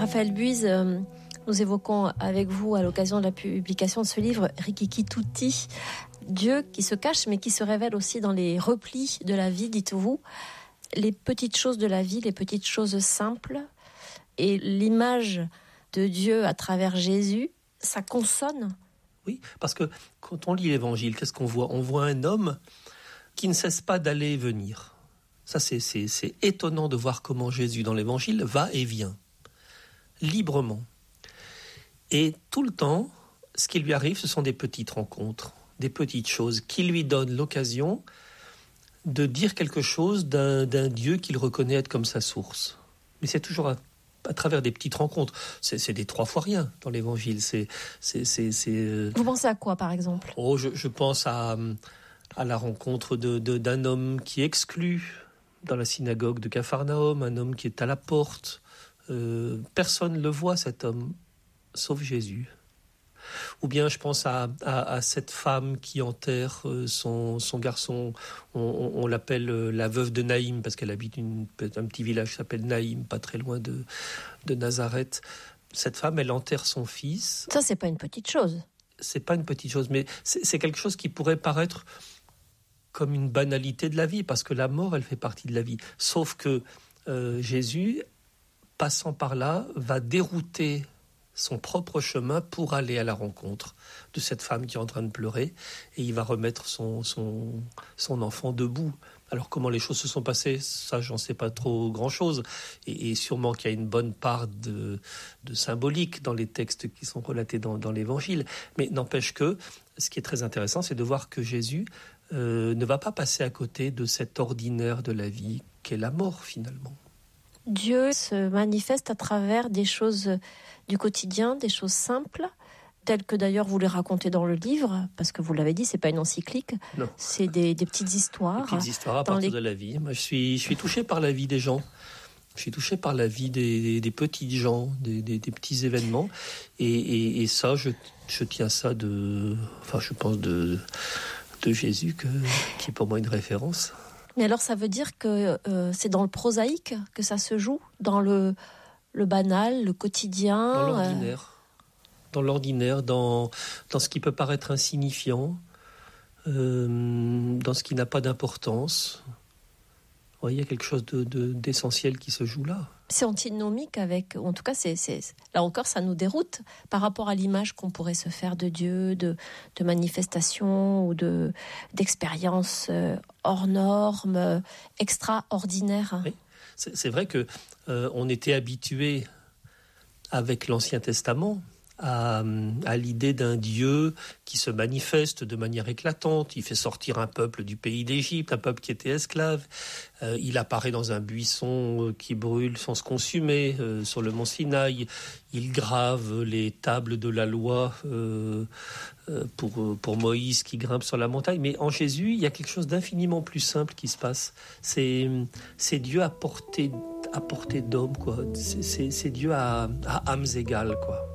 Raphaël Buise, nous évoquons avec vous à l'occasion de la publication de ce livre Rikiki Tutti, Dieu qui se cache mais qui se révèle aussi dans les replis de la vie, dites-vous, les petites choses de la vie, les petites choses simples et l'image de Dieu à travers Jésus, ça consonne. Oui, parce que quand on lit l'Évangile, qu'est-ce qu'on voit ? On voit un homme qui ne cesse pas d'aller et venir. Ça, c'est étonnant de voir comment Jésus, dans l'Évangile, va et vient, librement. Et tout le temps, ce qui lui arrive, ce sont des petites rencontres, des petites choses qui lui donnent l'occasion de dire quelque chose d'un Dieu qu'il reconnaît être comme sa source. Mais c'est toujours à travers des petites rencontres. C'est des 3 fois rien dans l'Évangile. Vous pensez à quoi, par exemple ? Je pense à la rencontre d'un homme qui est exclu dans la synagogue de Capharnaüm, un homme qui est à la porte. Personne ne le voit, cet homme, sauf Jésus. Ou bien je pense à cette femme qui enterre son garçon, on l'appelle la veuve de Naïm, parce qu'elle habite un petit village qui s'appelle Naïm, pas très loin de Nazareth. Cette femme, elle enterre son fils. Ça, c'est pas une petite chose. C'est pas une petite chose, mais c'est quelque chose qui pourrait paraître comme une banalité de la vie, parce que la mort, elle fait partie de la vie. Sauf que Jésus, passant par là, va dérouter son propre chemin pour aller à la rencontre de cette femme qui est en train de pleurer, et il va remettre son enfant debout. Alors comment les choses se sont passées, ça j'en sais pas trop grand-chose, et sûrement qu'il y a une bonne part de symbolique dans les textes qui sont relatés dans l'Évangile, mais n'empêche que ce qui est très intéressant, c'est de voir que Jésus ne va pas passer à côté de cet ordinaire de la vie qu'est la mort finalement. Dieu se manifeste à travers des choses du quotidien, des choses simples, telles que d'ailleurs vous les racontez dans le livre, parce que vous l'avez dit, c'est pas une encyclique, non. C'est des petites histoires. Des petites histoires à partir de la vie. Moi, je suis touché par la vie des gens. Je suis touché par la vie des petits gens, des petits événements, et ça, je tiens ça je pense de Jésus, qui est pour moi une référence. Mais alors ça veut dire que c'est dans le prosaïque que ça se joue, dans le banal, le quotidien, dans l'ordinaire, dans ce qui peut paraître insignifiant, dans ce qui n'a pas d'importance. Il y a quelque chose d'essentiel qui se joue là. C'est antinomique avec, en tout cas, là encore, ça nous déroute par rapport à l'image qu'on pourrait se faire de Dieu, de manifestations ou d'expériences hors normes, extraordinaires. Oui, c'est vrai que on était habitué avec l'Ancien Testament à l'idée d'un Dieu qui se manifeste de manière éclatante. Il fait sortir un peuple du pays d'Égypte, un peuple qui était esclave. Il apparaît dans un buisson qui brûle sans se consumer sur le mont Sinaï. Il grave les tables de la loi pour Moïse qui grimpe sur la montagne. Mais en Jésus, il y a quelque chose d'infiniment plus simple qui se passe. C'est Dieu à portée d'homme, quoi. C'est Dieu à âmes égales, quoi.